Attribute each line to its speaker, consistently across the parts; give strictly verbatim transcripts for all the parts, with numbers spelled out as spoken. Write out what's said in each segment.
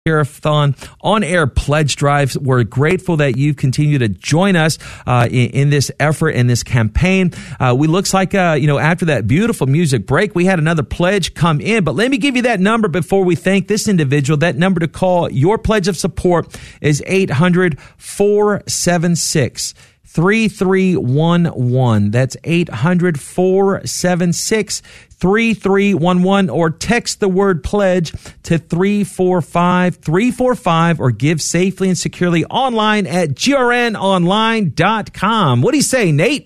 Speaker 1: Share-a-thon on-air pledge drives. We're grateful that you continue to join us uh, in, in this effort, in this campaign. Uh, we looks like, uh, you know, after that beautiful music break, we had another pledge come in. But let me give you that number before we thank this individual. That number to call your pledge of support is eight hundred, four seven six, three three one one. That's eight hundred, four seven six, three three one one, or text the word pledge to three four five, three four five, or give safely and securely online at G R N online dot com. What do you say, Nate?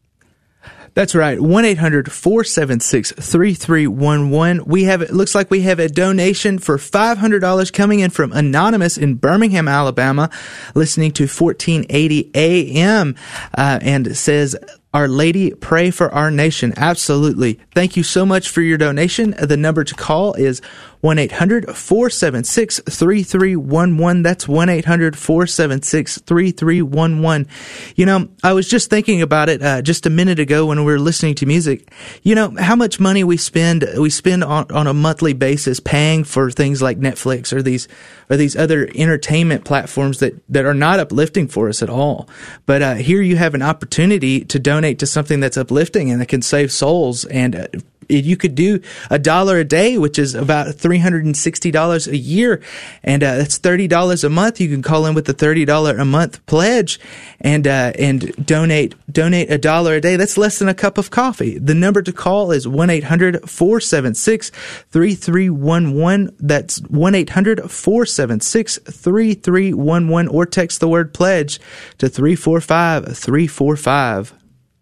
Speaker 2: That's right. one eight hundred, four seven six, three three one one. We have, it looks like we have a donation for five hundred dollars coming in from Anonymous in Birmingham, Alabama, listening to fourteen eighty A M, uh, and says, Our Lady, pray for our nation. Absolutely. Thank you so much for your donation. The number to call is one eight hundred, four seven six, three three one one. That's one eight hundred, four seven six, three three one one. You know, I was just thinking about it uh, just a minute ago when we were listening to music. You know, how much money we spend we spend on, on a monthly basis paying for things like Netflix or these or these other entertainment platforms that, that are not uplifting for us at all. But uh, here you have an opportunity to donate to something that's uplifting and that can save souls. And uh, you could do a dollar a day, which is about three hundred sixty dollars a year, and uh, that's thirty dollars a month. You can call in with the thirty dollars a month pledge and uh, and donate donate a dollar a day. That's less than a cup of coffee. The number to call is one eight hundred, four seven six, three three one one. That's one eight hundred, four seven six, three three one one, or text the word pledge to three four five, three four five.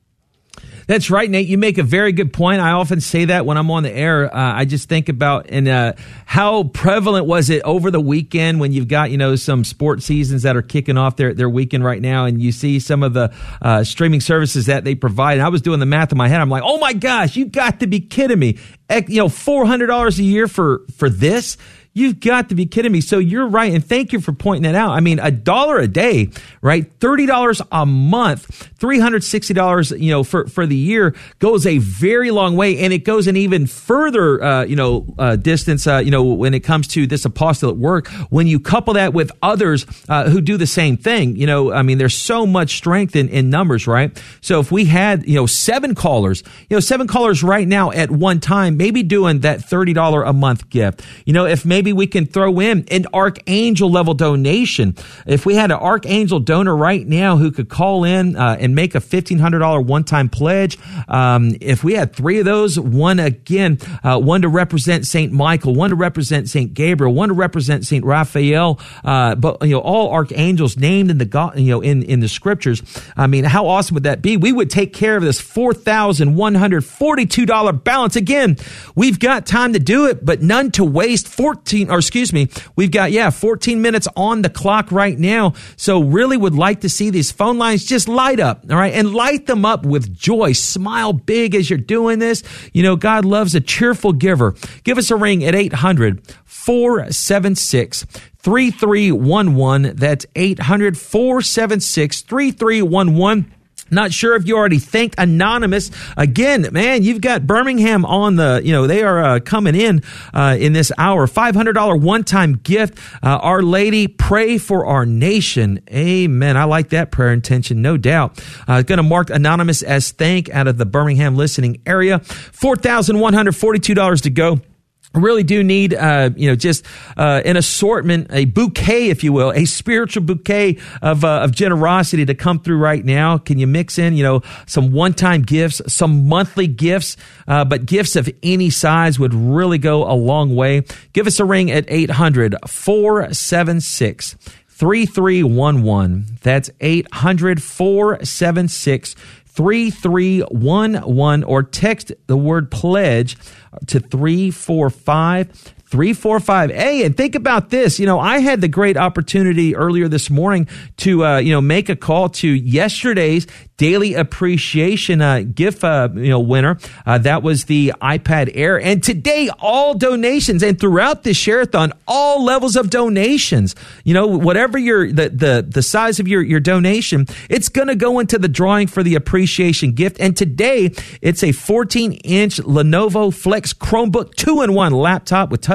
Speaker 1: That's right, Nate. You make a very good point. I often say that when I'm on the air. Uh, I just think about and uh, how prevalent was it over the weekend when you've got, you know, some sports seasons that are kicking off their, their weekend right now, and you see some of the uh, streaming services that they provide. And I was doing the math in my head. I'm like, oh my gosh, you got to be kidding me. You know, four hundred dollars a year for, for this? You've got to be kidding me. So you're right, and thank you for pointing that out. I mean, a dollar a day, right? thirty dollars a month, three hundred sixty dollars, you know, for, for the year goes a very long way, and it goes an even further, uh, you know, uh, distance, uh, you know, when it comes to this apostolate work. When you couple that with others uh, who do the same thing, you know, I mean, there's so much strength in, in numbers, right? So if we had, you know, seven callers, you know, seven callers right now at one time, maybe doing that thirty dollars a month gift, you know, if maybe Maybe we can throw in an archangel level donation. If we had an archangel donor right now who could call in uh, and make a fifteen hundred dollars one-time pledge, um, if we had three of those, one again, uh, one to represent Saint Michael, one to represent Saint Gabriel, one to represent Saint Raphael, uh, but you know, all archangels named in the God, you know, in in the scriptures. I mean, how awesome would that be? We would take care of this four thousand one hundred forty-two dollars balance. Again, we've got time to do it, but none to waste. fourteen or excuse me, we've got, yeah, fourteen minutes on the clock right now. So really would like to see these phone lines just light up, all right, and light them up with joy. Smile big as you're doing this. You know, God loves a cheerful giver. Give us a ring at eight hundred, four seven six, three three one one. That's eight hundred, four seven six, three three one one. Not sure if you already thanked Anonymous. Again, man, you've got Birmingham on the, you know, they are uh, coming in uh, in this hour. five hundred dollars one-time gift. Uh, Our Lady, pray for our nation. Amen. I like that prayer intention, no doubt. Uh, going to mark Anonymous as thank out of the Birmingham listening area. four thousand one hundred forty-two dollars to go. Really do need, uh, you know, just uh, an assortment, a bouquet, if you will, a spiritual bouquet of uh, of generosity to come through right now. Can you mix in, you know, some one-time gifts, some monthly gifts, uh, but gifts of any size would really go a long way. Give us a ring at eight hundred, four seven six, three three one one. That's eight hundred, four seven six, three three one one, or text the word pledge to three four five, three four five. Hey, and think about this. You know, I had the great opportunity earlier this morning to, uh, you know, make a call to yesterday's Daily Appreciation uh, gift, uh, you know, winner. Uh, that was the iPad Air. And today, all donations, and throughout this share-a-thon, all levels of donations, you know, whatever your the the the size of your your donation, it's going to go into the drawing for the appreciation gift. And today, it's a fourteen inch Lenovo Flex Chromebook two in one laptop with touch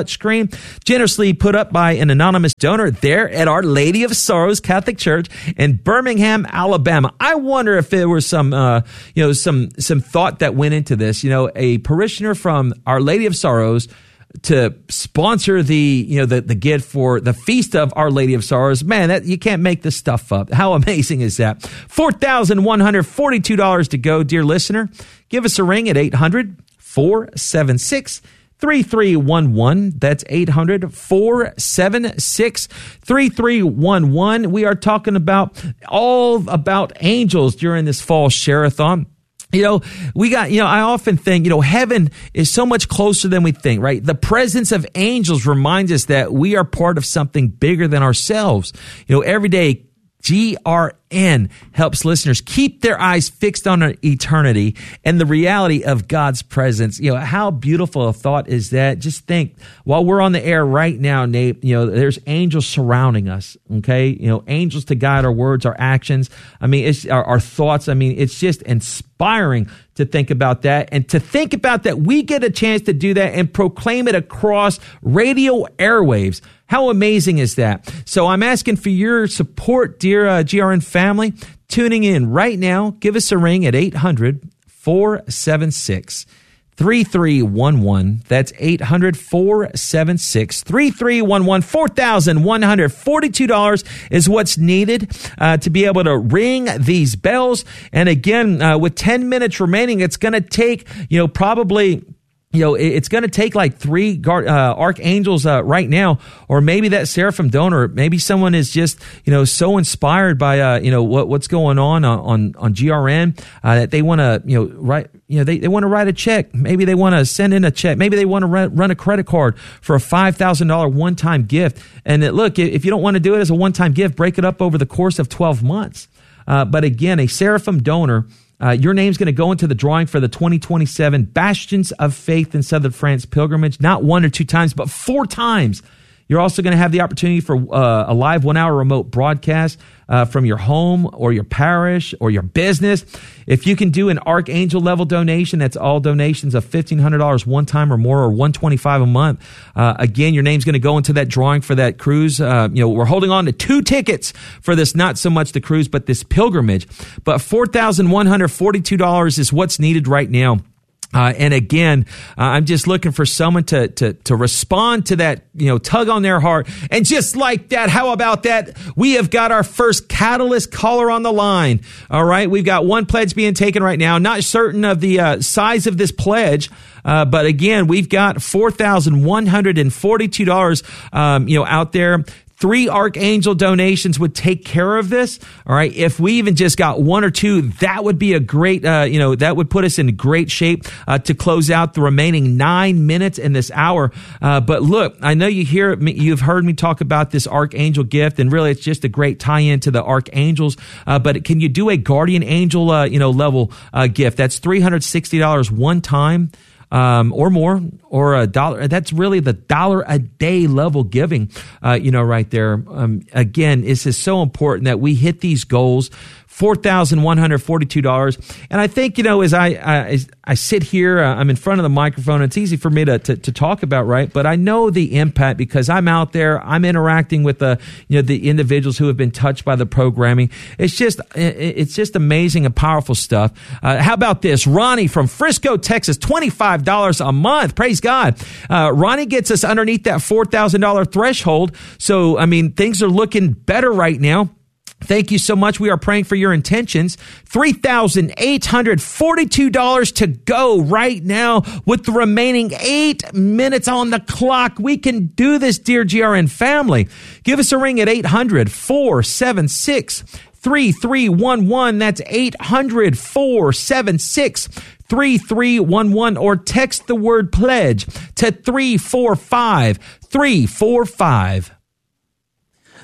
Speaker 1: touchscreen, generously put up by an anonymous donor there at Our Lady of Sorrows Catholic Church in Birmingham, Alabama. I wonder if there was some, uh, you know, some some thought that went into this. You know, a parishioner from Our Lady of Sorrows to sponsor the, you know, the, the gift for the Feast of Our Lady of Sorrows. Man, that you can't make this stuff up. How amazing is that? four thousand one hundred forty-two dollars to go, dear listener. Give us a ring at eight hundred, four seven six, three three one one. That's eight hundred, four seven six, three three one one. We are talking about all about angels during this fall share-a-thon. You know, we got, you know, I often think, you know, heaven is so much closer than we think, right? The presence of angels reminds us that we are part of something bigger than ourselves. You know, every day, G R N helps listeners keep their eyes fixed on eternity and the reality of God's presence. You know, how beautiful a thought is that? Just think, while we're on the air right now, Nate, you know, there's angels surrounding us, okay? You know, angels to guide our words, our actions. I mean, it's our, our thoughts. I mean, it's just inspiring to think about that, and to think about that we get a chance to do that and proclaim it across radio airwaves. How amazing is that? So I'm asking for your support, dear uh, G R N family, tuning in right now. Give us a ring at eight hundred, four seven six, three three one one. That's eight hundred, four seven six, three three one one. four thousand one hundred forty-two dollars is what's needed uh, to be able to ring these bells. And again, uh, with ten minutes remaining, it's going to take, you know, probably... You know, it's going to take like three guard, uh, archangels uh, right now, or maybe that seraphim donor. Maybe someone is just, you know, so inspired by, uh, you know, what what's going on on on G R N uh, that they want to, you know, write, you know, they, they want to write a check. Maybe they want to send in a check. Maybe they want to run, run a credit card for a five thousand dollars one-time gift. And it, look, if you don't want to do it as a one-time gift, break it up over the course of twelve months. Uh, but again, a seraphim donor. Uh, your name's going to go into the drawing for the twenty twenty-seven Bastions of Faith in Southern France pilgrimage, not one or two times, but four times. You're also going to have the opportunity for uh, a live one-hour remote broadcast uh, from your home or your parish or your business. If you can do an archangel level donation, that's all donations of fifteen hundred dollars one time or more, or one hundred twenty-five dollars a month. Uh, again, your name's going to go into that drawing for that cruise. Uh, you know, we're holding on to two tickets for this, not so much the cruise, but this pilgrimage. But four thousand one hundred forty-two dollars is what's needed right now. Uh, and again, uh, I'm just looking for someone to, to, to respond to that, you know, tug on their heart. And just like that, how about that? We have got our first Catalyst caller on the line. All right. We've got one pledge being taken right now. Not certain of the uh, size of this pledge. Uh, but again, we've got four thousand one hundred forty-two dollars, um, you know, out there. Three archangel donations would take care of this. All right. If we even just got one or two, that would be a great, uh, you know, that would put us in great shape uh, to close out the remaining nine minutes in this hour. Uh, but look, I know you hear me, you've heard me talk about this archangel gift, and really it's just a great tie-in to the archangels. Uh, but can you do a guardian angel, uh, you know, level uh, gift? That's three hundred sixty dollars one time. Um, or more, or a dollar. That's really the dollar a day level giving, uh, you know, right there. Um, again, this is so important that we hit these goals. four thousand one hundred forty-two dollars. And I think, you know, as I, I, as I sit here, uh, I'm in front of the microphone. It's easy for me to, to, to talk about, right? But I know the impact because I'm out there. I'm interacting with the, you know, the individuals who have been touched by the programming. It's just, it's just amazing and powerful stuff. Uh, how about this? Ronnie from Frisco, Texas, twenty-five dollars a month. Praise God. Uh, Ronnie gets us underneath that four thousand dollars threshold. So, I mean, things are looking better right now. Thank you so much. We are praying for your intentions. three thousand eight hundred forty-two dollars to go right now with the remaining eight minutes on the clock. We can do this, dear G R N family. Give us a ring at eight hundred, four seven six, three three one one. That's eight hundred, four seven six, three three one one, or text the word pledge to three four five, three four five.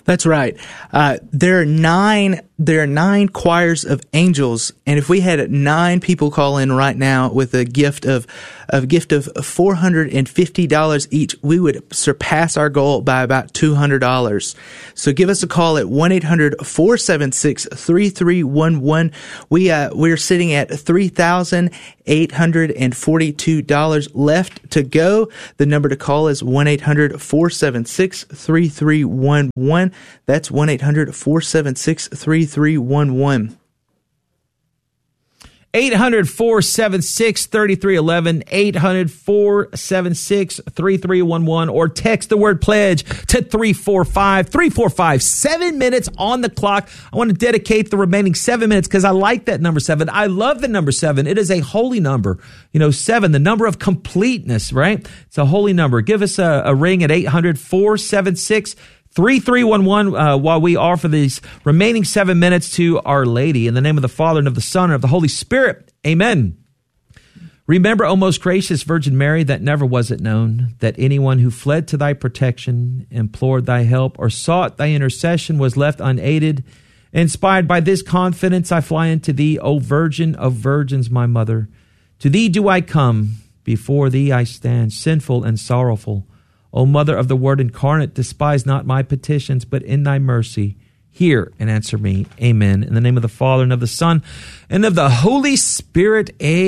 Speaker 2: That's right. Uh, there are nine. There are nine choirs of angels, and if we had nine people call in right now with a gift of a gift of four hundred and fifty dollars each, we would surpass our goal by about two hundred dollars. So give us a call at one eight hundred four seven six three three one one. We uh, we're sitting at three thousand eight hundred and forty two dollars left to go. The number to call is one eight hundred four seven six three three one one. That's one eight hundred four seven six three three one one.
Speaker 1: eight hundred four seven six three three one one, eight hundred four seven six three three one one, or text the word pledge to three four five three four five. Seven minutes on the clock. I want to dedicate the remaining seven minutes because I like that number seven. I love the number seven. It is a holy number. You know, seven, the number of completeness, right? It's a holy number. Give us a, a ring at eight hundred four seven six three three one one uh, while we offer these remaining seven minutes to Our Lady. In the name of the Father, and of the Son, and of the Holy Spirit. Amen. Remember, O most gracious Virgin Mary, that never was it known that anyone who fled to thy protection, implored thy help, or sought thy intercession was left unaided. Inspired by this confidence, I fly unto thee, O Virgin of Virgins, my mother. To thee do I come, before thee I stand, sinful and sorrowful. O Mother of the Word incarnate, despise not my petitions, but in thy mercy, hear and answer me. Amen. In the name of the Father, and of the Son, and of the Holy Spirit.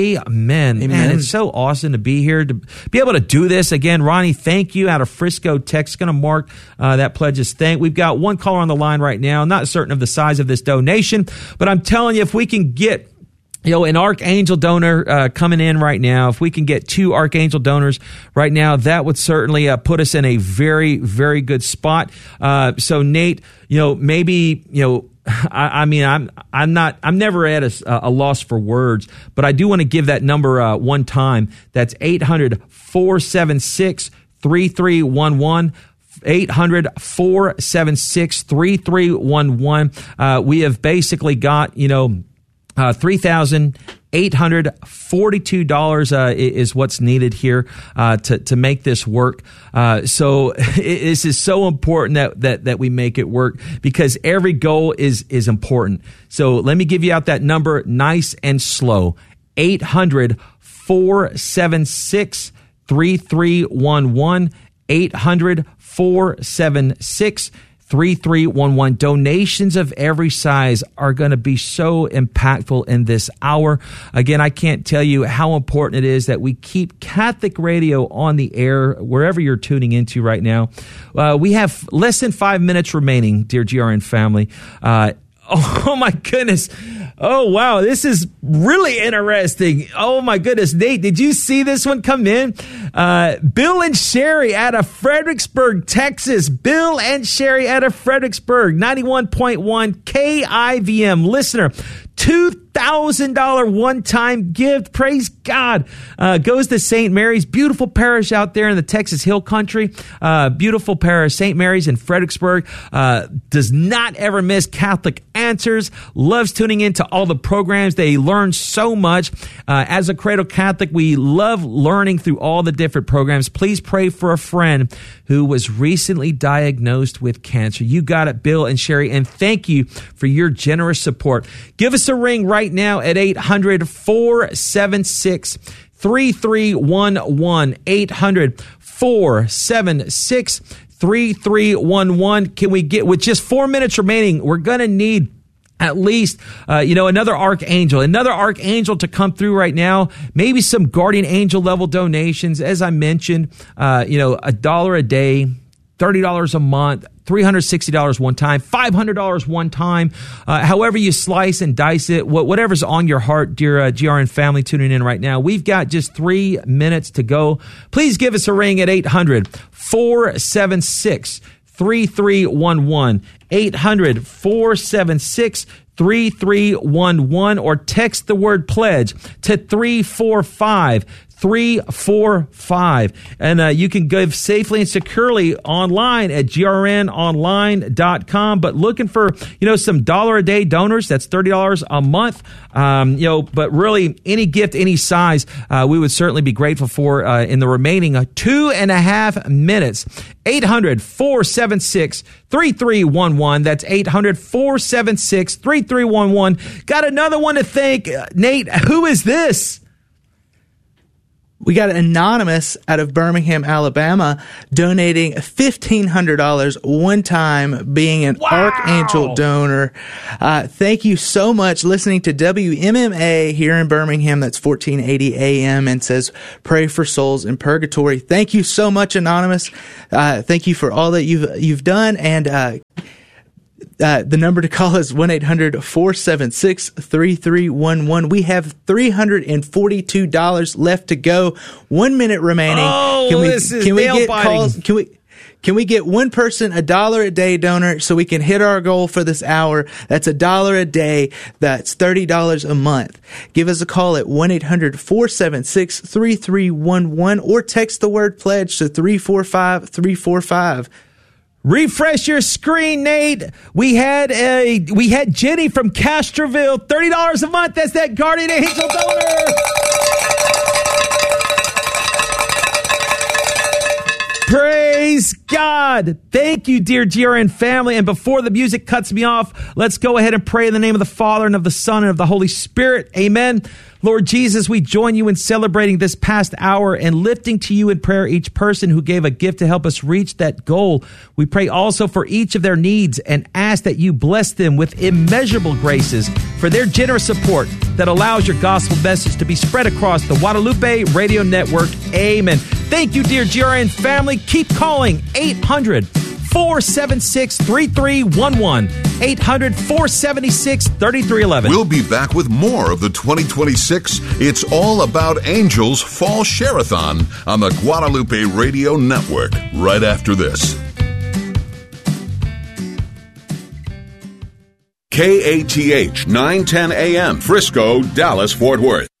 Speaker 1: Amen.
Speaker 2: Amen.
Speaker 1: Man, it's so awesome to be here, to be able to do this. Again, Ronnie, thank you out of Frisco, Texas. Going to mark uh, that pledge's thank. We've got one caller on the line right now. Not certain of the size of this donation, but I'm telling you, if we can get You know, an Archangel donor uh, coming in right now, if we can get two Archangel donors right now, that would certainly uh, put us in a very, very good spot. Uh, so, Nate, you know, maybe, you know, I, I mean, I'm I'm not I'm never at a, a loss for words, but I do want to give that number uh, one time. That's eight hundred four seven six three three one one. eight hundred four seven six three three one one. Uh, we have basically got, you know, Uh, three thousand eight hundred forty-two dollars uh, is what's needed here uh, to to make this work. Uh, so it, this is so important that that that we make it work, because every goal is is important. So let me give you out that number nice and slow: eight hundred four seven six three three one one. eight hundred four seven six three three one one. Donations of every size are going to be so impactful in this hour. Again, I can't tell you how important it is that we keep Catholic radio on the air wherever you're tuning into right now. Uh, we have less than five minutes remaining, dear G R N family. Uh, oh, my goodness. Oh, wow. This is really interesting. Oh, my goodness. Nate, did you see this one come in? Uh, Bill and Sherry out of Fredericksburg, Texas. Bill and Sherry out of Fredericksburg, ninety-one point one K I V M listener. two thousand dollars one-time gift. Praise God. Uh, goes to Saint Mary's, beautiful parish out there in the Texas Hill Country. Uh, beautiful parish, Saint Mary's in Fredericksburg. Uh, does not ever miss Catholic Answers. Loves tuning into all the programs. They learn so much. Uh, as a Cradle Catholic, we love learning through all the different programs. Please pray for a friend who was recently diagnosed with cancer. You got it, Bill and Sherry, and thank you for your generous support. Give us a ring right now at eight hundred four seven six three three one one. eight hundred four seven six three three one one. Can we get, with just four minutes remaining, we're going to need at least, uh, you know, another archangel, another archangel to come through right now. Maybe some guardian angel level donations. As I mentioned, uh, you know, a dollar a day, thirty dollars a month, three hundred sixty dollars one time, five hundred dollars one time. Uh, however you slice and dice it, whatever's on your heart, dear uh, G R N family tuning in right now. We've got just three minutes to go. Please give us a ring at eight hundred four seven six three three one one. eight hundred four seven six three three one one, or text the word pledge to three four five three four five. And uh, you can give safely and securely online at G R N online dot com. But looking for, you know, some dollar a day donors, that's thirty dollars a month. Um, you know, but really any gift, any size, uh, we would certainly be grateful for uh, in the remaining uh, two and a half minutes. eight hundred, four seven six, three three one one. That's eight hundred, four seven six, three three one one. Got another one to thank. Uh, Nate, who is this?
Speaker 2: We got Anonymous out of Birmingham, Alabama, donating fifteen hundred dollars one time, being an
Speaker 1: wow.
Speaker 2: Archangel donor. Uh, thank you so much. Listening to W M M A here in Birmingham, that's fourteen eighty A M, and says, pray for souls in purgatory. Thank you so much, Anonymous. Uh, thank you for all that you've, you've done. And, uh, Uh, the number to call is one eight hundred, four seven six, three three one one. We have three hundred forty-two dollars left to go. One minute remaining.
Speaker 1: Oh,
Speaker 2: can we,
Speaker 1: this is
Speaker 2: can we
Speaker 1: nail
Speaker 2: get
Speaker 1: biting.
Speaker 2: calls? Can we, can we get one person a dollar a day donor so we can hit our goal for this hour? That's a dollar a day. That's thirty dollars a month. Give us a call at one eight hundred, four seven six, three three one one or text the word pledge to three four five, three four five.
Speaker 1: Refresh your screen, Nate. We had a we had Jenny from Castroville, thirty dollars a month. That's that Guardian Angel donor. Praise God. Thank you, dear G R N family. And before the music cuts me off, let's go ahead and pray in the name of the Father and of the Son and of the Holy Spirit. Amen. Lord Jesus, we join you in celebrating this past hour and lifting to you in prayer each person who gave a gift to help us reach that goal. We pray also for each of their needs and ask that you bless them with immeasurable graces for their generous support that allows your gospel message to be spread across the Guadalupe Radio Network. Amen. Thank you, dear G R N family. Keep calling eight hundred, four seven six, three three one one. eight hundred, four seven six, three three one one.
Speaker 3: We'll be back with more of the twenty twenty-six It's All About Angels Fall Share-a-thon on the Guadalupe Radio Network right after this. K A T H nine ten A M, Frisco, Dallas, Fort Worth.